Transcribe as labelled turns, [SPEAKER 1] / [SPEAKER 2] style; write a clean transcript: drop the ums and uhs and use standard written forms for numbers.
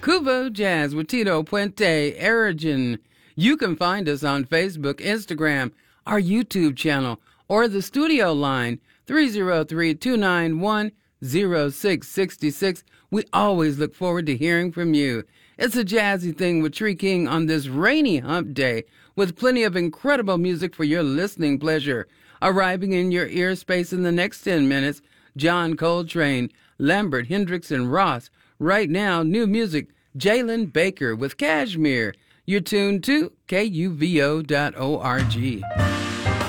[SPEAKER 1] Cuvo Jazz with Tito Puente Erigen. You can find us on Facebook, Instagram, our YouTube channel, or the studio line 303-291-0666. We always look forward to hearing from you. It's a jazzy thing with Tree King on this rainy hump day with plenty of incredible music for your listening pleasure. Arriving in your ear space in the next 10 minutes, John Coltrane, Lambert, Hendricks, and Ross. Right now, new music, Jalen Baker with Cashmere. You're tuned to KUVO.org.